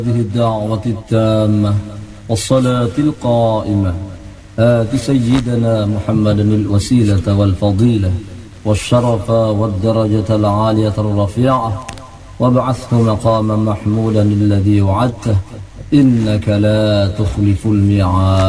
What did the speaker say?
هذه الدعوة التامة والصلاة القائمة آت سيدنا محمدا الوسيلة والفضيلة والشرف والدرجة العالية الرفيعة وابعثه مقاما محمودا الذي وعدته إنك لا تخلف الميعاد.